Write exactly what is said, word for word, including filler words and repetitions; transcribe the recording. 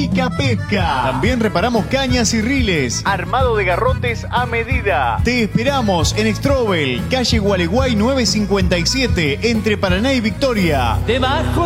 Pica Pesca. También reparamos cañas y riles. Armado de garrotes a medida. Te esperamos en Strobel, calle Gualeguay nueve cincuenta y siete, entre Paraná y Victoria. Debajo